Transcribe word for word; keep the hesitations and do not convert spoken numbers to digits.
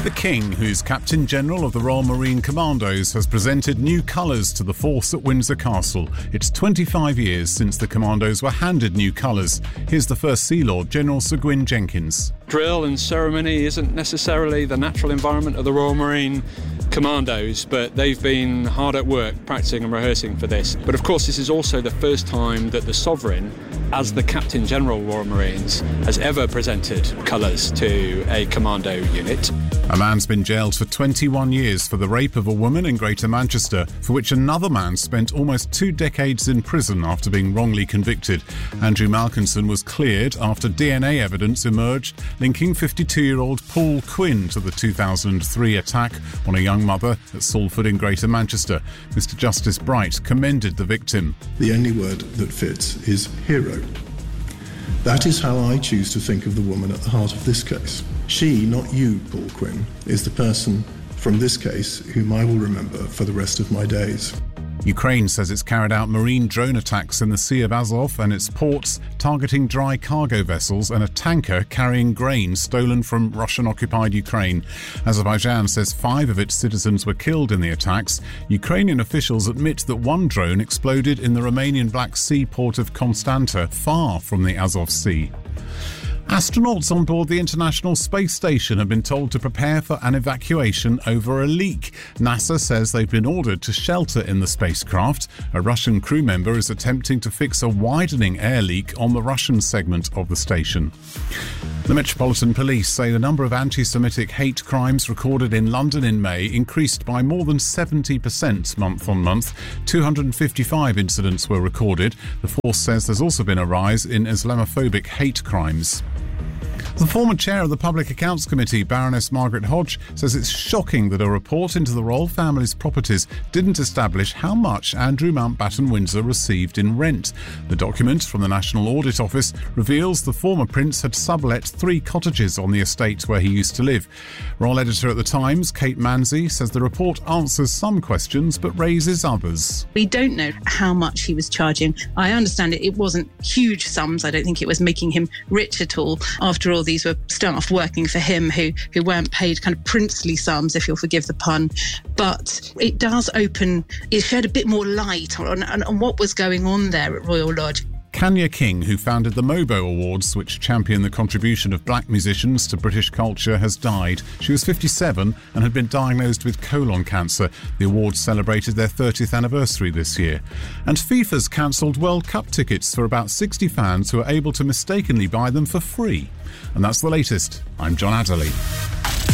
The King, who's Captain General of the Royal Marine Commandos, has presented new colours to the force at Windsor Castle. It's twenty-five years since the Commandos were handed new colours. Here's the First Sea Lord, General Sir Gwyn Jenkins. Drill and ceremony isn't necessarily the natural environment of the Royal Marine Commandos, but they've been hard at work practicing and rehearsing for this. But of course, this is also the first time that the Sovereign, as the Captain General Royal Marines, has ever presented colours to a commando unit. A man's been jailed for twenty-one years for the rape of a woman in Greater Manchester, for which another man spent almost two decades in prison after being wrongly convicted. Andrew Malkinson was cleared after D N A evidence emerged linking fifty-two-year-old Paul Quinn to the two thousand three attack on a young mother at Salford in Greater Manchester. Mister Justice Bright commended the victim. The only word that fits is hero. That is how I choose to think of the woman at the heart of this case. She, not you, Paul Quinn, is the person from this case whom I will remember for the rest of my days. Ukraine says it's carried out marine drone attacks in the Sea of Azov and its ports, targeting dry cargo vessels and a tanker carrying grain stolen from Russian-occupied Ukraine. Azerbaijan says five of its citizens were killed in the attacks. Ukrainian officials admit that one drone exploded in the Romanian Black Sea port of Constanta, far from the Azov Sea. Astronauts on board the International Space Station have been told to prepare for an evacuation over a leak. NASA says they've been ordered to shelter in the spacecraft. A Russian crew member is attempting to fix a widening air leak on the Russian segment of the station. The Metropolitan Police say the number of anti-Semitic hate crimes recorded in London in May increased by more than seventy percent month on month. two hundred fifty-five incidents were recorded. The force says there's also been a rise in Islamophobic hate crimes. The former chair of the Public Accounts Committee, Baroness Margaret Hodge, says it's shocking that a report into the royal family's properties didn't establish how much Andrew Mountbatten Windsor received in rent. The document from the National Audit Office reveals the former prince had sublet three cottages on the estate where he used to live. Royal editor at The Times, Kate Manzi, says the report answers some questions but raises others. We don't know how much he was charging. I understand it, it wasn't huge sums. I don't think it was making him rich at all. After all, these were staff working for him who, who weren't paid kind of princely sums, if you'll forgive the pun. But it does open, it shed a bit more light on, on, on what was going on there at Royal Lodge. Kanya King, who founded the Mobo Awards, which champion the contribution of black musicians to British culture, has died. She was fifty-seven and had been diagnosed with colon cancer. The awards celebrated their thirtieth anniversary this year. And FIFA's cancelled World Cup tickets for about sixty fans who are able to mistakenly buy them for free. And that's the latest. I'm John Adderley.